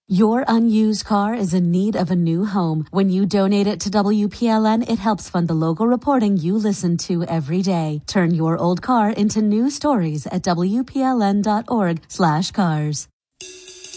Your unused car is in need of a new home. When you donate it to WPLN, it helps fund the local reporting you listen to every day. Turn your old car into new stories at WPLN.org/cars.